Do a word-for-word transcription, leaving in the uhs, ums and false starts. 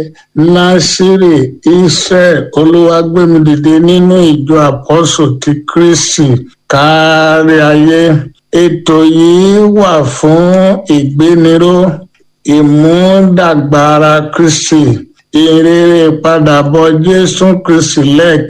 Násírì Israel Olúwagbémidìde nínú ìjọ àpọ́sù ti Kristi kárí ayé. Ètò yìí wà fún ìgbéniró, ìmúdàgbà ara Kristi, ìrere ìpadàbọ̀ Jésù Kristi lẹ́ẹ̀kejì.